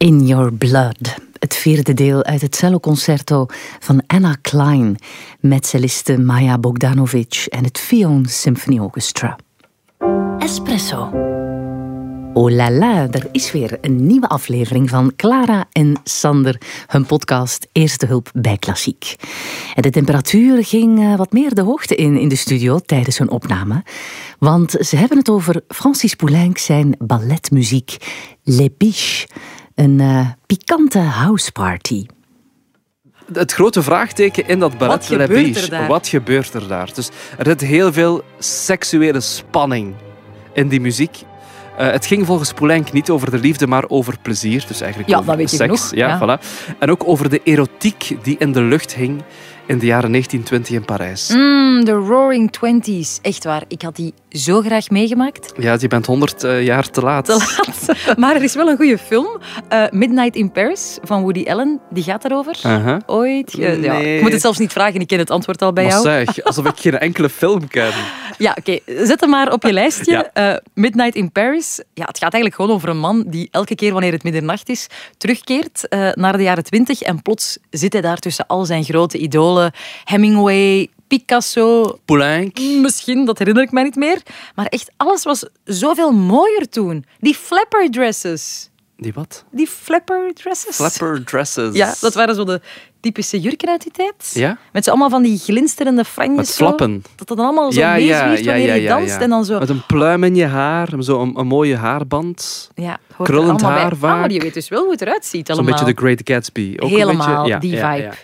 In Your Blood, het vierde deel uit het celloconcerto van Anna Klein met celliste Maja Bogdanovic en het Fion Symphony Orchestra. Espresso. Oh la la, er is weer een nieuwe aflevering van Clara en Sander, hun podcast Eerste Hulp bij Klassiek. En de temperatuur ging wat meer de hoogte in de studio tijdens hun opname, want ze hebben het over Francis Poulenc zijn balletmuziek Les Biches, een pikante houseparty. Het grote vraagteken in dat ballet Les Biches, wat gebeurt er daar? Dus er zit heel veel seksuele spanning in die muziek. Het ging volgens Poulenc niet over de liefde, maar over plezier. Dus eigenlijk over dat weet seks. Je genoeg. Ja. Voilà. En ook over de erotiek die in de lucht hing in de jaren 1920 in Parijs. De Roaring Twenties. Echt waar, ik had die zo graag meegemaakt. Ja, je bent 100 jaar te laat. Maar er is wel een goede film. Midnight in Paris van Woody Allen. Die gaat daarover. Ooit. Nee. Ik moet het zelfs niet vragen, ik ken het antwoord al bij maar jou. Zeg, alsof ik geen enkele film ken. Ja, oké. Zet hem maar op je lijstje. Ja. Midnight in Paris. Ja, het gaat eigenlijk gewoon over een man die elke keer wanneer het middernacht is, terugkeert naar de jaren 20 en plots zit hij daar tussen al zijn grote idolen. Hemingway, Picasso. Poulenc. Misschien, dat herinner ik mij niet meer. Maar echt, alles was zoveel mooier toen. Die flapper dresses. Die wat? Die flapper dresses. Flapper dresses. Ja, dat waren zo de typische jurken uit die tijd. Ja? Met zo allemaal van die glinsterende franjes. Met flappen. Dat dan allemaal zo meezwiert wanneer je danst. En dan zo... Met een pluim in je haar, zo een mooie haarband. Ja, krullend haar vaak. Maar je weet dus wel hoe het eruit ziet allemaal. Zo'n beetje de Great Gatsby. Ook helemaal, een beetje, die vibe.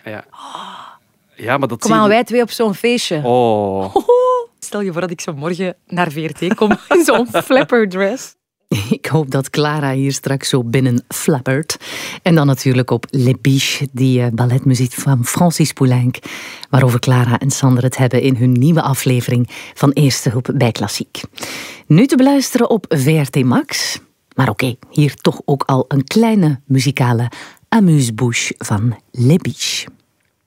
Ja, maar dat Kom aan, wij twee op zo'n feestje. Oh. Stel je voor dat ik zo morgen naar VRT kom in zo'n flapper dress. Ik hoop dat Clara hier straks zo binnen flappert. En dan natuurlijk op Les Biches, die balletmuziek van Francis Poulenc, waarover Clara en Sander het hebben in hun nieuwe aflevering van Eerste Hulp bij Klassiek. Nu te beluisteren op VRT Max. Maar oké, hier toch ook al een kleine muzikale amuse-bouche van Les Biches.